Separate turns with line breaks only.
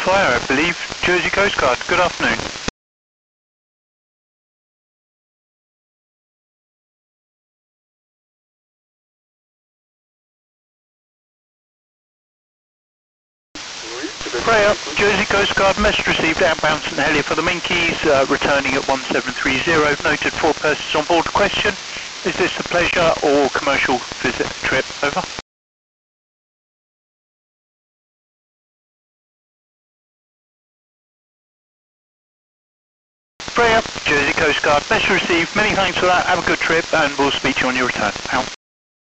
fire, I believe. Jersey Coast Guard, good afternoon. Freya, Jersey Coast Guard, message received outbound St Helier for the Minkies, returning at 1730, noted 4 persons on board. Question, is this a pleasure or commercial visit trip? Over. Freya, Jersey Coast Guard, message received, many thanks for that, have a good trip and we'll speak to you on your return. Out.